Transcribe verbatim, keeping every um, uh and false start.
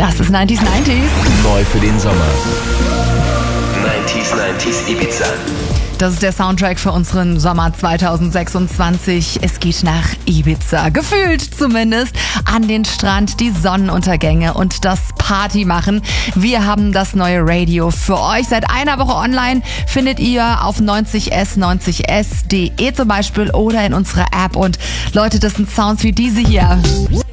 Das ist neunzig neunzig. Neu für den Sommer. neunzig neunzig Ibiza. Das ist der Soundtrack für unseren Sommer zwanzig sechsundzwanzig. Es geht nach Ibiza, gefühlt zumindest, an den Strand, die Sonnenuntergänge und das Party machen. Wir haben das neue Radio für euch. Seit einer Woche online findet ihr auf neunzig s neunzig s punkt de zum Beispiel oder in unserer App. Und Leute, das sind Sounds wie diese hier.